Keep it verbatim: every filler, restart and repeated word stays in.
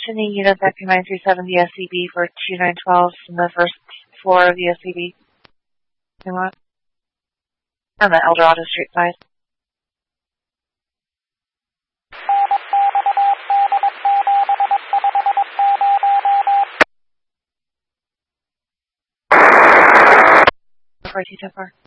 Sydney, unit vector nine three seven, the S C B for two nine one two in the first floor of the S C B. On the Eldorado Street side. Four two ten four.